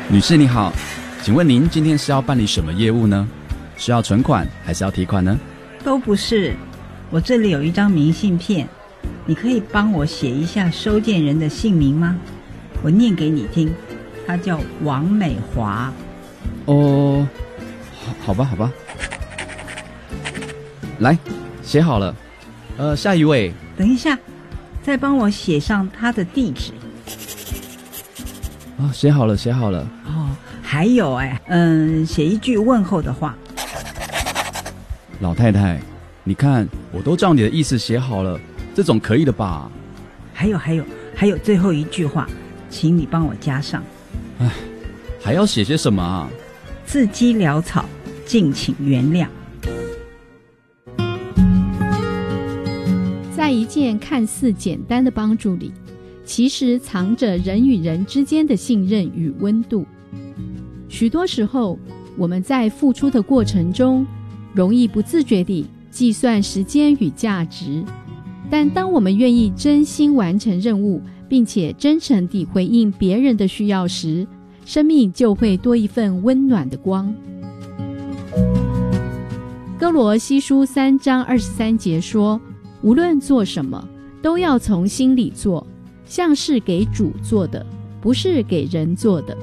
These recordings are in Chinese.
女士你好，请问您今天是要办理什么业务呢？是要存款还是要提款呢？ 都不是，我这里有一张明信片，你可以帮我写一下收件人的姓名吗？我念给你听，他叫王美华。 哦，好吧，来，写好了。下一位。 等一下，再帮我写上他的地址。 写好了。 哦，还有写一句问候的话。 老太太，你看我都照你的意思写好了，这种可以的吧？ 还有最后一句话，请你帮我加上。 还要写些什么啊？ 字迹潦草，敬请原谅。 在一件看似简单的帮助里，其实藏着人与人之间的信任与温度。许多时候，我们在付出的过程中，容易不自觉地计算时间与价值，但当我们愿意真心完成任务，并且真诚地回应别人的需要时，生命就会多一份温暖的光。哥罗西书3章23节说，无论做什么，都要从心里做，像是给主做的，不是给人做的。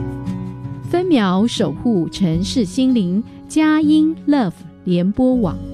分秒守护城市心灵，佳音 Love 联播网。